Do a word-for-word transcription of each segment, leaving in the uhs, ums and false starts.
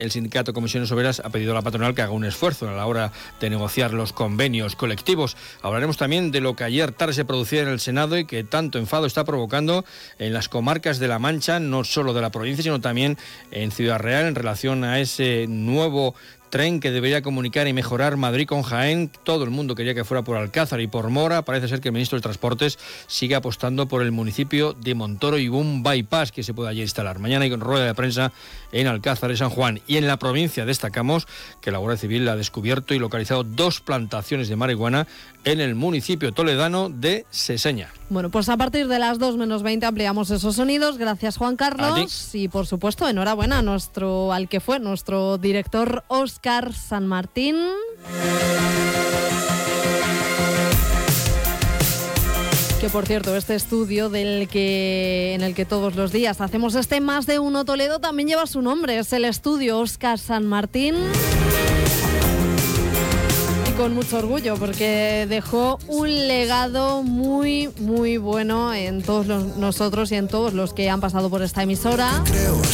el sindicato Comisiones Obreras ha pedido a la patronal que haga un esfuerzo a la hora de negociar los convenios colectivos. Hablaremos también de lo que ayer tarde se producía en el Senado y que tanto enfado está provocando en las comarcas de La Mancha, no solo de la provincia, sino también en Ciudad Real, en relación a ese nuevo tren que debería comunicar y mejorar Madrid con Jaén. Todo el mundo quería que fuera por Alcázar y por Mora. Parece ser que el ministro de Transportes sigue apostando por el municipio de Montoro y un bypass que se puede allí instalar. Mañana hay rueda de prensa en Alcázar de San Juan. Y en la provincia destacamos que la Guardia Civil ha descubierto y localizado dos plantaciones de marihuana en el municipio toledano de Seseña. Bueno, pues a partir de las dos menos veinte ampliamos esos sonidos. Gracias, Juan Carlos. Y por supuesto, enhorabuena a nuestro, al que fue nuestro director Óscar San Martín. Que por cierto, este estudio del que en el que todos los días hacemos este Más de Uno Toledo también lleva su nombre. Es el estudio Óscar San Martín. Con mucho orgullo, porque dejó un legado muy, muy bueno en todos los, nosotros y en todos los que han pasado por esta emisora.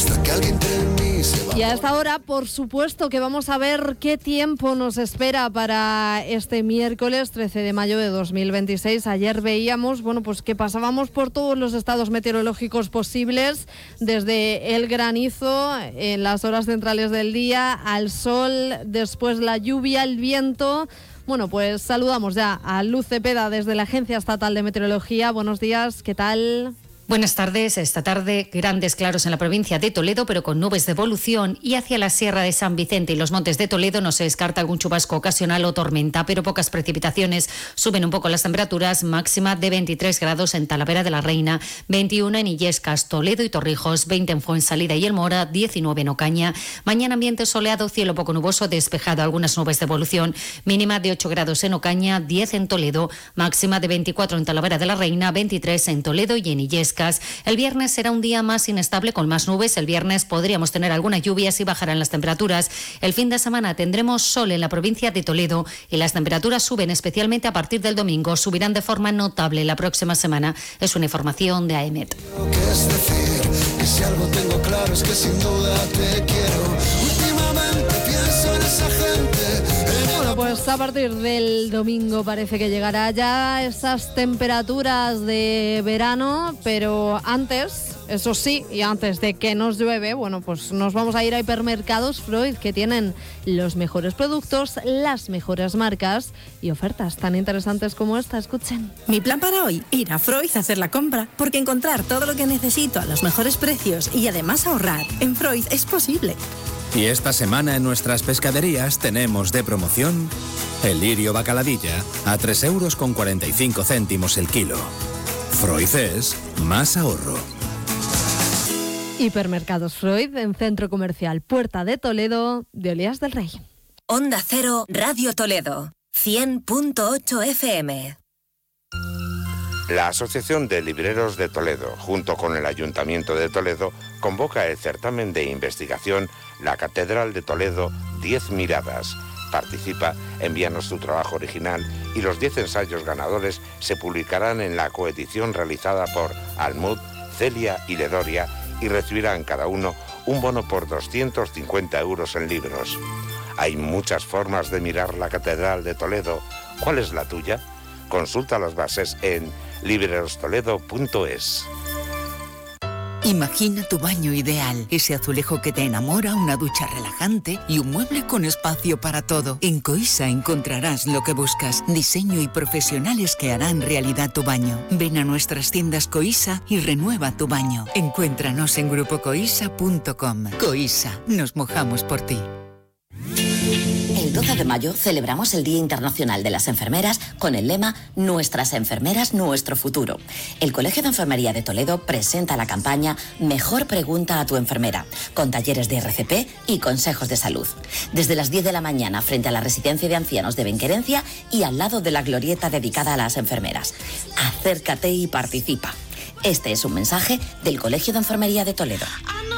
Y a esta hora, por supuesto, que vamos a ver qué tiempo nos espera para este miércoles trece de mayo de dos mil veintiséis. Ayer veíamos, bueno, pues que pasábamos por todos los estados meteorológicos posibles, desde el granizo en las horas centrales del día, al sol, después la lluvia, el viento. Bueno, pues saludamos ya a Luz Cepeda desde la Agencia Estatal de Meteorología. Buenos días, ¿qué tal? Buenas tardes. Esta tarde grandes claros en la provincia de Toledo, pero con nubes de evolución, y hacia la Sierra de San Vicente y los Montes de Toledo no se descarta algún chubasco ocasional o tormenta, pero pocas precipitaciones. Suben un poco las temperaturas, máxima de veintitrés grados en Talavera de la Reina, veintiuno en Illescas, Toledo y Torrijos, veinte en Fuensalida y El Mora, diecinueve en Ocaña. Mañana ambiente soleado, cielo poco nuboso, despejado, algunas nubes de evolución, mínima de ocho grados en Ocaña, diez en Toledo, máxima de veinticuatro en Talavera de la Reina, veintitrés en Toledo y en Illescas. El viernes será un día más inestable con más nubes. El viernes podríamos tener algunas lluvias y bajarán las temperaturas. El fin de semana tendremos sol en la provincia de Toledo y las temperaturas suben especialmente a partir del domingo. Subirán de forma notable la próxima semana. Es una información de A E M E T. Es decir, y si algo tengo claro es que sin duda te quiero. Últimamente pienso en esa gente. Bueno, pues a partir del domingo parece que llegará ya esas temperaturas de verano, pero antes, eso sí, y antes de que nos llueve, bueno, pues nos vamos a ir a Hipermercados Freud, que tienen los mejores productos, las mejores marcas y ofertas tan interesantes como esta. Escuchen. Mi plan para hoy, ir a Freud a hacer la compra, porque encontrar todo lo que necesito a los mejores precios y además ahorrar en Freud es posible. Y esta semana en nuestras pescaderías tenemos de promoción el lirio bacaladilla a tres euros con cuarenta y cinco céntimos el kilo. Freud es más ahorro. Hipermercados Freud en Centro Comercial Puerta de Toledo de Olías del Rey. Onda Cero, Radio Toledo, cien punto ocho F M. La Asociación de Libreros de Toledo, junto con el Ayuntamiento de Toledo, convoca el certamen de investigación La Catedral de Toledo, diez miradas. Participa, envíanos tu trabajo original y los diez ensayos ganadores se publicarán en la coedición realizada por Almud, Celia y Ledoria y recibirán cada uno un bono por doscientos cincuenta euros en libros. Hay muchas formas de mirar la Catedral de Toledo. ¿Cuál es la tuya? Consulta las bases en librerostoledo punto es. Imagina tu baño ideal, ese azulejo que te enamora, una ducha relajante y un mueble con espacio para todo. En Coisa encontrarás lo que buscas, diseño y profesionales que harán realidad tu baño. Ven a nuestras tiendas Coisa y renueva tu baño. Encuéntranos en grupo coisa punto com. Coisa, nos mojamos por ti. El doce de mayo celebramos el Día Internacional de las Enfermeras con el lema Nuestras enfermeras, nuestro futuro. El Colegio de Enfermería de Toledo presenta la campaña Mejor pregunta a tu enfermera, con talleres de R C P y consejos de salud. Desde las diez de la mañana frente a la Residencia de Ancianos de Benquerencia y al lado de la glorieta dedicada a las enfermeras. Acércate y participa. Este es un mensaje del Colegio de Enfermería de Toledo.